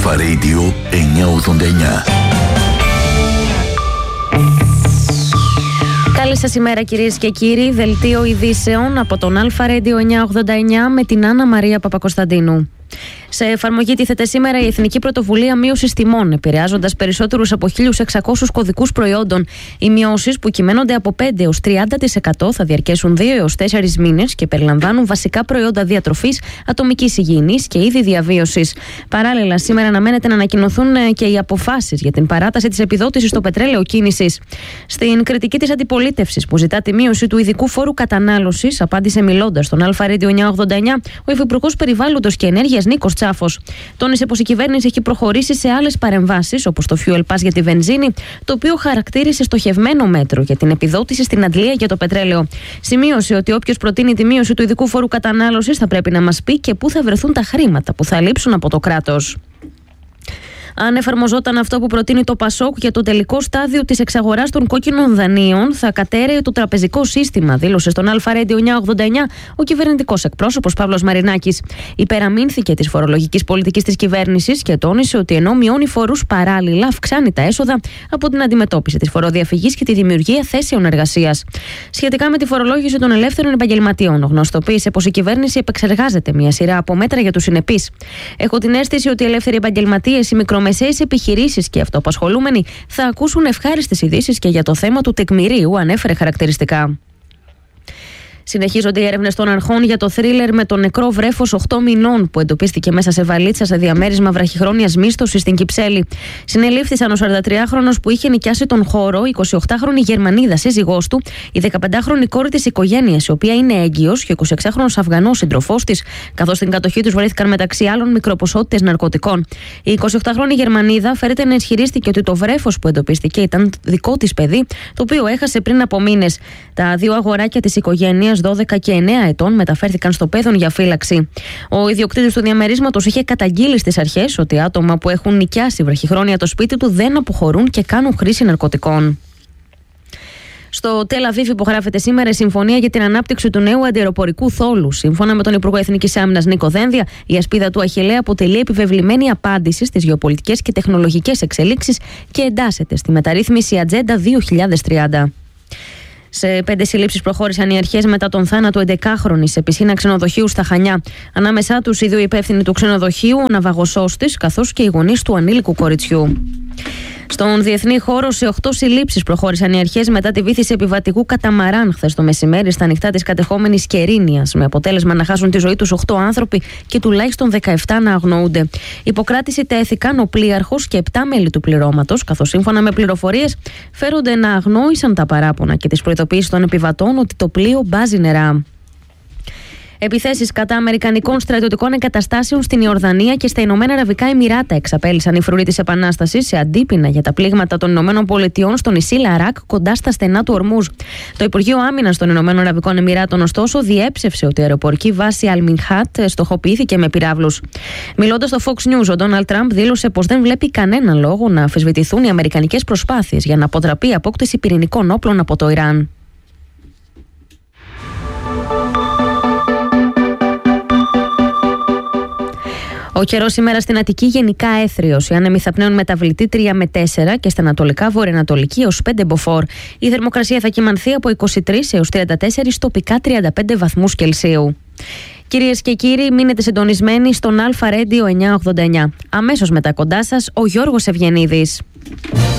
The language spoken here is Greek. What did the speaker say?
Αλφα Radio 989. Καλή σας ημέρα κυρίες και κύριοι. Δελτίο ειδήσεων από τον Αλφα Radio 989 με την Άννα Μαρία Παπακοσταντίνου. Σε εφαρμογή τίθεται σήμερα η Εθνική Πρωτοβουλία Μείωσης Τιμών, επηρεάζοντας περισσότερους από 1.600 κωδικούς προϊόντων. Οι μειώσεις, που κυμαίνονται από 5 έως 30%, θα διαρκέσουν 2 έως 4 μήνες και περιλαμβάνουν βασικά προϊόντα διατροφής, ατομικής υγιεινής και είδη διαβίωσης. Παράλληλα, σήμερα αναμένεται να ανακοινωθούν και οι αποφάσεις για την παράταση της επιδότησης στο πετρέλαιο κίνησης. Στην κριτική της αντιπολίτευσης, που ζητά τη μείωση του ειδικού φόρου κατανάλωσης, απάντησε μιλώντας στον Αλφα Radio 989 ο Υφυπουργός Περιβάλλοντος και Ενέργειας Νίκος Τσάφος. Τόνισε πως η κυβέρνηση έχει προχωρήσει σε άλλες παρεμβάσεις, όπως το Fuel Pass για τη βενζίνη, το οποίο χαρακτήρισε στοχευμένο μέτρο για την επιδότηση στην αντλία για το πετρέλαιο. Σημείωσε ότι όποιος προτείνει τη μείωση του ειδικού φόρου κατανάλωσης θα πρέπει να μας πει και πού θα βρεθούν τα χρήματα που θα λείψουν από το κράτος. Αν εφαρμοζόταν αυτό που προτείνει το ΠΑΣΟΚ για το τελικό στάδιο της εξαγοράς των κόκκινων δανείων, θα κατέρεε το τραπεζικό σύστημα, δήλωσε στον Αλφα Radio 989 ο κυβερνητικός εκπρόσωπος Παύλος Μαρινάκης. Υπεραμείνθηκε της φορολογικής πολιτικής της κυβέρνησης και τόνισε ότι ενώ μειώνει φόρους, παράλληλα αυξάνει τα έσοδα από την αντιμετώπιση της φοροδιαφυγής και τη δημιουργία θέσεων εργασίας. Σχετικά με τη φορολόγηση των ελεύθερων επαγγελματιών, γνωστοποίησε πως η κυβέρνηση επεξεργάζεται μια σειρά από μέτρα για τους συνεπείς. Έχω την αίσθηση ότι οι ελεύθεροι επαγγελματίες, οι μικρομεσαίες επιχειρήσεις και αυτοαπασχολούμενοι θα ακούσουν ευχάριστες ειδήσεις και για το θέμα του τεκμηρίου, ανέφερε χαρακτηριστικά. Συνεχίζονται οι έρευνες των αρχών για το θρίλερ με το νεκρό βρέφος 8 μηνών που εντοπίστηκε μέσα σε βαλίτσα σε διαμέρισμα βραχυχρόνιας μίσθωσης στην Κυψέλη. Συνελήφθησαν ο 43χρονος που είχε νοικιάσει τον χώρο, η 28χρονη Γερμανίδα σύζυγός του, η 15χρονη κόρη της οικογένειας, η οποία είναι έγκυος, και ο 26χρονος Αφγανός σύντροφός της, καθώς στην κατοχή τους βρέθηκαν μεταξύ άλλων μικροποσότητες ναρκωτικών. Η 28χρονη Γερμανίδα φέρεται να ισχυρίστηκε ότι το βρέφος που εντοπίστηκε ήταν δικό της παιδί, το οποίο έχασε πριν από μήνες. Τα δύο αγοράκια της οικογένειας, 12 και 9 ετών, μεταφέρθηκαν στο Πέδον για φύλαξη. Ο ιδιοκτήτης του διαμερίσματος είχε καταγγείλει στις αρχές ότι άτομα που έχουν νοικιάσει βραχυχρόνια το σπίτι του δεν αποχωρούν και κάνουν χρήση ναρκωτικών. Στο Τελ Αβίβ υπογράφεται σήμερα η συμφωνία για την ανάπτυξη του νέου αντιαεροπορικού θόλου. Σύμφωνα με τον Υπουργό Εθνικής Άμυνας Νίκο Δένδια, η ασπίδα του Αχιλλέα αποτελεί επιβεβλημένη απάντηση στις γεωπολιτικές και τεχνολογικές εξελίξεις και εντάσσεται στη μεταρρύθμιση Ατζέντα 2030. Σε 5 συλλήψεις προχώρησαν οι αρχές μετά τον θάνατο 11χρονης σε πισίνα ξενοδοχείου στα Χανιά. Ανάμεσά τους οι δύο υπεύθυνοι του ξενοδοχείου, ο ναυαγοσός της, καθώς και οι γονείς του ανήλικου κοριτσιού. Στον διεθνή χώρο, σε 8 συλλήψεις προχώρησαν οι αρχές μετά τη βύθιση επιβατικού καταμαράν χθες το μεσημέρι στα νυχτά της κατεχόμενης Κερίνιας, με αποτέλεσμα να χάσουν τη ζωή τους 8 άνθρωποι και τουλάχιστον 17 να αγνοούνται. Υποκράτηση τέθηκαν ο πλοίαρχος και 7 μέλη του πληρώματος, καθώς σύμφωνα με πληροφορίες φέρονται να αγνόησαν τα παράπονα και τις προειδοποιήσεις των επιβατών ότι το πλοίο μπάζει νερά. Επιθέσεις κατά αμερικανικών στρατιωτικών εγκαταστάσεων στην Ιορδανία και στα Ηνωμένα Αραβικά Εμιράτα εξαπέλυσαν οι φρουροί της Επανάστασης σε αντίπεινα για τα πλήγματα των Ηνωμένων Πολιτειών στο νησί Λαράκ κοντά στα στενά του Ορμούζ. Το Υπουργείο Άμυνας των Ηνωμένων Αραβικών Εμιράτων, ωστόσο, διέψευσε ότι η αεροπορική βάση Αλμινχάτ στοχοποιήθηκε με πυράβλους. Μιλώντας στο Fox News, ο Ντόναλντ Τραμπ δήλωσε πως δεν βλέπει κανέναν λόγο να αμφισβητηθούν οι αμερικανικές προσπάθειες για να αποτραπεί η απόκτηση πυρηνικών όπλων από το Ιράν. Ο καιρός σήμερα στην Αττική γενικά έθριος. Οι άνεμοι θα πνέουν μεταβλητή 3 με 4 και στα ανατολικά βορειοανατολική έως 5 μποφόρ. Η θερμοκρασία θα κυμανθεί από 23 έως 34, τοπικά 35 βαθμούς Κελσίου. Κυρίες και κύριοι, μείνετε συντονισμένοι στον Αλφα Radio 989. Αμέσως μετά κοντά σας ο Γιώργος Ευγενίδης.